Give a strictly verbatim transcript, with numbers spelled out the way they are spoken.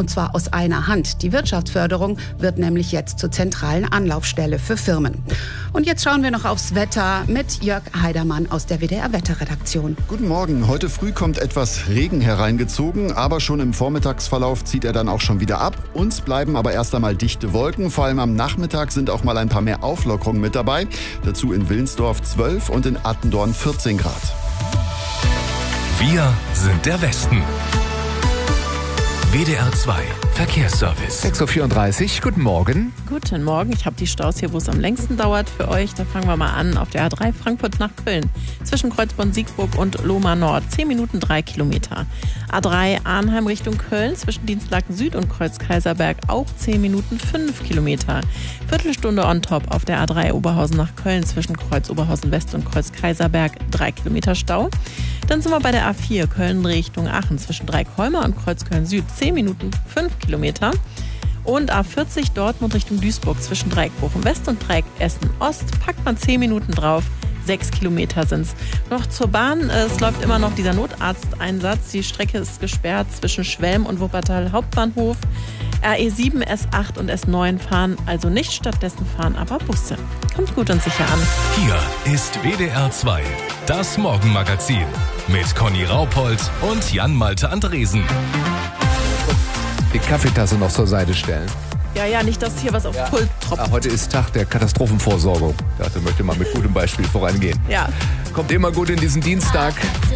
Und zwar aus einer Hand. Die Wirtschaftsförderung wird nämlich jetzt zur zentralen Anlaufstelle für Firmen. Und jetzt schauen wir noch aufs Wetter mit Jörg Heidermann aus der W D R-Wetterredaktion. Guten Morgen. Heute früh kommt etwas Regen hereingezogen, aber schon im Vormittagsverlauf zieht er dann auch schon wieder ab. Uns bleiben aber erst einmal dichte Wolken. Vor allem am Nachmittag sind auch mal ein paar mehr Auflockerungen mit dabei. Dazu in Wilnsdorf zwölf und in Attendorn vierzehn Grad. Wir sind der Westen. W D R zwei Verkehrsservice. sechs Uhr vierunddreißig, guten Morgen. Guten Morgen, ich habe die Staus hier, wo es am längsten dauert für euch. Da fangen wir mal an auf der A drei Frankfurt nach Köln. Zwischen Kreuzborn-Siegburg und Lohmar Nord. zehn Minuten drei Kilometer. A drei Arnheim Richtung Köln. Zwischen Dienstlaken Süd und Kreuz-Kaiserberg auch zehn Minuten fünf Kilometer. Viertelstunde on top auf der A drei Oberhausen nach Köln. Zwischen Kreuz Oberhausen West und Kreuz-Kaiserberg drei Kilometer Stau. Dann sind wir bei der A vier Köln Richtung Aachen. Zwischen Dreieckholmer und Kreuzköln Süd zehn Minuten fünf Kilometer. Und A vierzig Dortmund Richtung Duisburg zwischen Dreieck Bochum West und Dreieck Essen Ost packt man zehn Minuten drauf. Sechs Kilometer sind es. Noch zur Bahn. Es läuft immer noch dieser Notarzteinsatz. Die Strecke ist gesperrt zwischen Schwelm und Wuppertal Hauptbahnhof. R E sieben, S acht und S neun fahren also nicht, stattdessen fahren aber Busse. Kommt gut und sicher an. Hier ist W D R zwei, das Morgenmagazin mit Conny Raupold und Jan-Malte Andresen. Die Kaffeetasse noch zur Seite stellen. Ja, ja, nicht, dass hier was auf Ja. Pult tropft. Ah, heute ist Tag der Katastrophenvorsorgung. Ich dachte, möchte mal mit gutem Beispiel vorangehen. Ja. Kommt immer gut in diesen Dienstag.